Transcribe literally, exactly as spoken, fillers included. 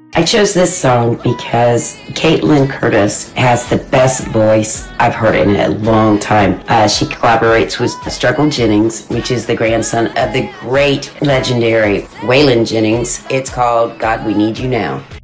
I chose this song because Caitlin Curtis has the best voice I've heard in a long time. Uh, she collaborates with Struggle Jennings, which is the grandson of the great, legendary Waylon Jennings. It's called God, We Need You Now.